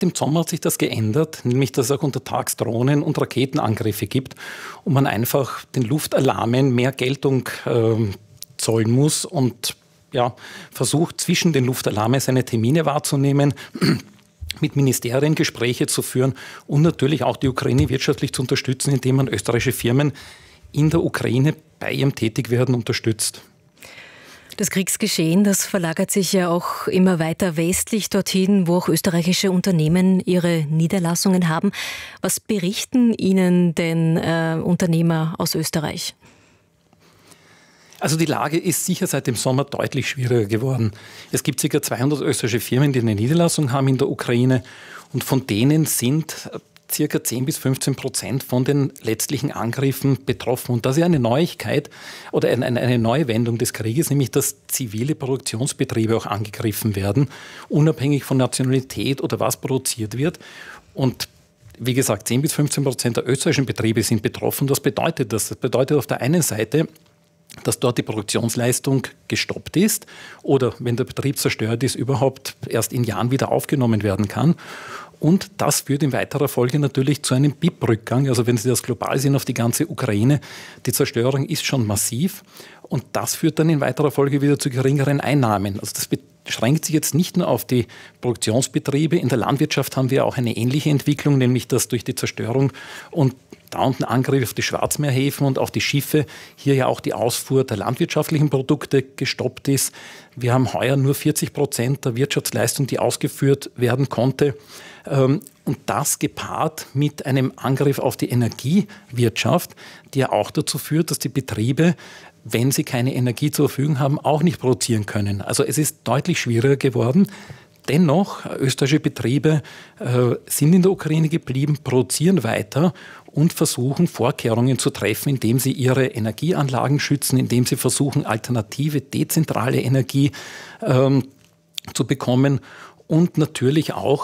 dem Sommer hat sich das geändert, nämlich dass es auch untertags Drohnen- und Raketenangriffe gibt und man einfach den Luftalarmen mehr Geltung zollen muss und ja, versucht zwischen den Luftalarmen seine Termine wahrzunehmen, mit Ministerien Gespräche zu führen und natürlich auch die Ukraine wirtschaftlich zu unterstützen, indem man österreichische Firmen in der Ukraine bei ihrem Tätigwerden unterstützt. Das Kriegsgeschehen, das verlagert sich ja auch immer weiter westlich dorthin, wo auch österreichische Unternehmen ihre Niederlassungen haben. Was berichten Ihnen denn Unternehmer aus Österreich? Also die Lage ist sicher seit dem Sommer deutlich schwieriger geworden. Es gibt ca. 200 österreichische Firmen, die eine Niederlassung haben in der Ukraine und von denen sind ca. 10-15% von den letztlichen Angriffen betroffen. Und das ist eine Neuigkeit oder eine neue Wendung des Krieges, nämlich dass zivile Produktionsbetriebe auch angegriffen werden, unabhängig von Nationalität oder was produziert wird. Und wie gesagt, 10-15% der österreichischen Betriebe sind betroffen. Was bedeutet das? Das bedeutet auf der einen Seite, dass dort die Produktionsleistung gestoppt ist oder, wenn der Betrieb zerstört ist, überhaupt erst in Jahren wieder aufgenommen werden kann. Und das führt in weiterer Folge natürlich zu einem BIP-Rückgang. Also wenn Sie das global sehen auf die ganze Ukraine, die Zerstörung ist schon massiv. Und das führt dann in weiterer Folge wieder zu geringeren Einnahmen. Also das beschränkt sich jetzt nicht nur auf die Produktionsbetriebe. In der Landwirtschaft haben wir auch eine ähnliche Entwicklung, nämlich dass durch die Zerstörung und dauernden Angriff auf die Schwarzmeerhäfen und auf die Schiffe hier ja auch die Ausfuhr der landwirtschaftlichen Produkte gestoppt ist. Wir haben heuer nur 40% der Wirtschaftsleistung, die ausgeführt werden konnte. Und das gepaart mit einem Angriff auf die Energiewirtschaft, die ja auch dazu führt, dass die Betriebe, wenn sie keine Energie zur Verfügung haben, auch nicht produzieren können. Also es ist deutlich schwieriger geworden. Dennoch, österreichische Betriebe sind in der Ukraine geblieben, produzieren weiter und versuchen, Vorkehrungen zu treffen, indem sie ihre Energieanlagen schützen, indem sie versuchen, alternative, dezentrale Energie zu bekommen und natürlich auch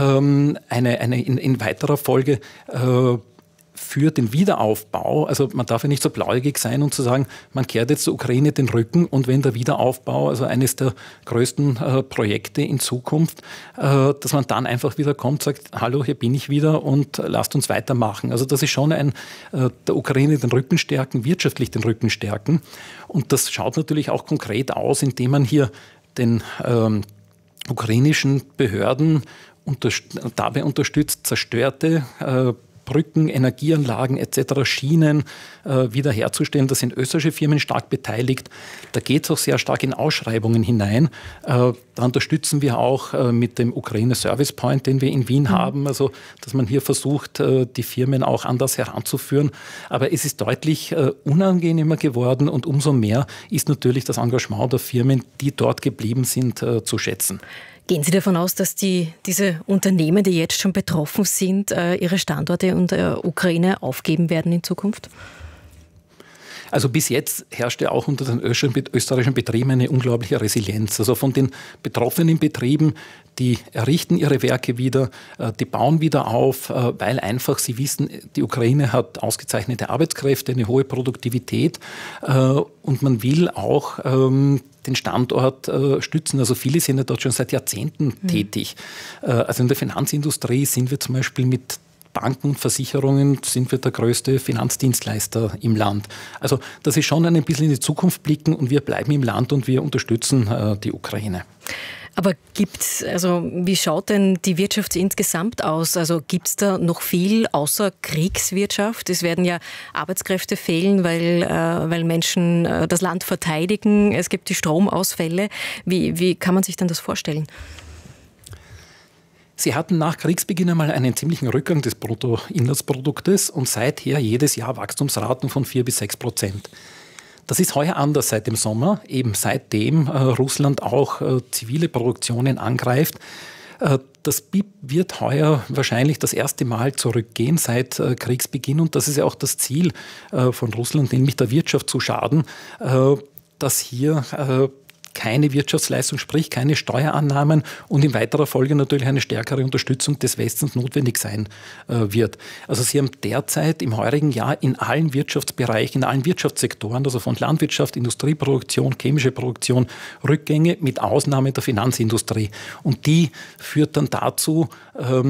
in weiterer Folge für den Wiederaufbau, also man darf ja nicht so blauäugig sein und zu sagen, man kehrt jetzt der Ukraine den Rücken und wenn der Wiederaufbau, also eines der größten Projekte in Zukunft, dass man dann einfach wieder kommt, sagt, hallo, hier bin ich wieder und lasst uns weitermachen. Also das ist schon der Ukraine den Rücken stärken, wirtschaftlich den Rücken stärken und das schaut natürlich auch konkret aus, indem man hier den ukrainischen Behörden dabei unterstützt, zerstörte Brücken, Energieanlagen etc., Schienen wiederherzustellen. Da sind österreichische Firmen stark beteiligt. Da geht es auch sehr stark in Ausschreibungen hinein. Da unterstützen wir auch mit dem Ukraine Service Point, den wir in Wien haben, also dass man hier versucht, die Firmen auch anders heranzuführen. Aber es ist deutlich unangenehmer geworden und umso mehr ist natürlich das Engagement der Firmen, die dort geblieben sind, zu schätzen. Gehen Sie davon aus, dass diese Unternehmen, die jetzt schon betroffen sind, ihre Standorte in der Ukraine aufgeben werden in Zukunft? Also bis jetzt herrschte auch unter den österreichischen Betrieben eine unglaubliche Resilienz. Also von den betroffenen Betrieben, die errichten ihre Werke wieder, die bauen wieder auf, weil einfach sie wissen, die Ukraine hat ausgezeichnete Arbeitskräfte, eine hohe Produktivität und man will auch den Standort stützen. Also viele sind ja dort schon seit Jahrzehnten tätig. Also in der Finanzindustrie sind wir zum Beispiel mit Banken und Versicherungen sind wir der größte Finanzdienstleister im Land. Also das ist schon ein bisschen in die Zukunft blicken und wir bleiben im Land und wir unterstützen die Ukraine. Aber wie schaut denn die Wirtschaft insgesamt aus? Also gibt es da noch viel außer Kriegswirtschaft? Es werden ja Arbeitskräfte fehlen, weil Menschen das Land verteidigen. Es gibt die Stromausfälle. Wie kann man sich denn das vorstellen? Sie hatten nach Kriegsbeginn einmal einen ziemlichen Rückgang des Bruttoinlandsproduktes und seither jedes Jahr Wachstumsraten von 4-6%. Das ist heuer anders seit dem Sommer, eben seitdem Russland auch zivile Produktionen angreift. Das BIP wird heuer wahrscheinlich das erste Mal zurückgehen seit Kriegsbeginn und das ist ja auch das Ziel von Russland, nämlich der Wirtschaft zu schaden, dass hier keine Wirtschaftsleistung, sprich keine Steuerannahmen und in weiterer Folge natürlich eine stärkere Unterstützung des Westens notwendig sein wird. Also Sie haben derzeit im heurigen Jahr in allen Wirtschaftsbereichen, in allen Wirtschaftssektoren, also von Landwirtschaft, Industrieproduktion, chemische Produktion, Rückgänge mit Ausnahme der Finanzindustrie. Und die führt dann dazu,